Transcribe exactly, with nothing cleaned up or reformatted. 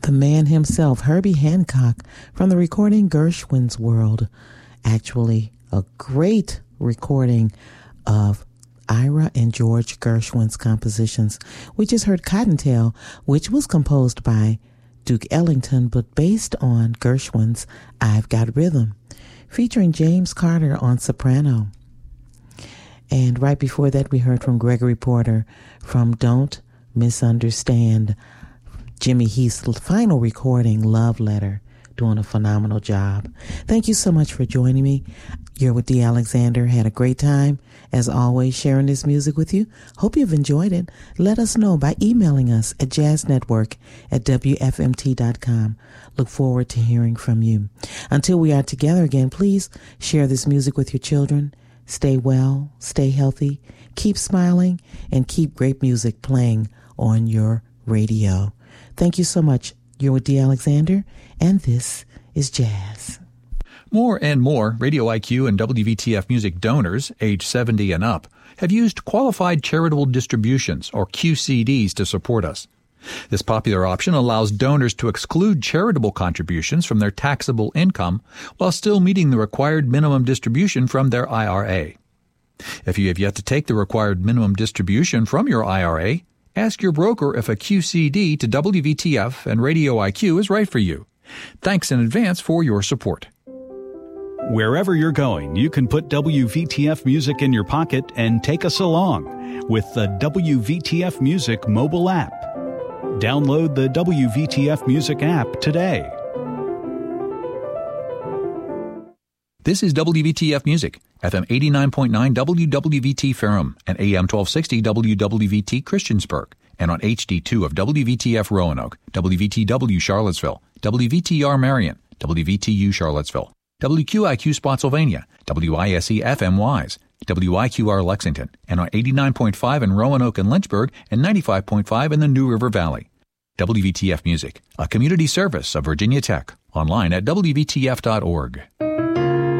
the man himself, Herbie Hancock, from the recording Gershwin's World. Actually, a great recording of Ira and George Gershwin's compositions. We just heard Cottontail, which was composed by Duke Ellington, but based on Gershwin's I've Got Rhythm, featuring James Carter on soprano. And right before that, we heard from Gregory Porter from Don't Misunderstand, Jimmy Heath's final recording, Love Letter, doing a phenomenal job. Thank you so much for joining me. You're with Dee Alexander. Had a great time, as always, sharing this music with you. Hope you've enjoyed it. Let us know by emailing us at jazznetwork at w f m t dot com. Look forward to hearing from you. Until we are together again, please share this music with your children. Stay well, stay healthy, keep smiling, and keep great music playing on your radio. Thank you so much. You're with Dee Alexander, and this is Jazz. More and more Radio I Q and W V T F Music donors, age seventy and up, have used Qualified Charitable Distributions, or Q C Ds, to support us. This popular option allows donors to exclude charitable contributions from their taxable income while still meeting the required minimum distribution from their I R A. If you have yet to take the required minimum distribution from your I R A, ask your broker if a Q C D to W V T F and Radio I Q is right for you. Thanks in advance for your support. Wherever you're going, you can put W V T F Music in your pocket and take us along with the W V T F Music mobile app. Download the W V T F Music app today. This is W V T F Music, F M eighty-nine point nine W W V T Ferrum and A M twelve sixty W W V T Christiansburg, and on H D two of W V T F Roanoke, W V T W Charlottesville, W V T R Marion, W V T U Charlottesville, W Q I Q Spotsylvania, W I S E F M Wise, W I Q R Lexington, and on eighty-nine point five in Roanoke and Lynchburg, and ninety-five point five in the New River Valley. W V T F Music, a community service of Virginia Tech, online at W V T F dot org.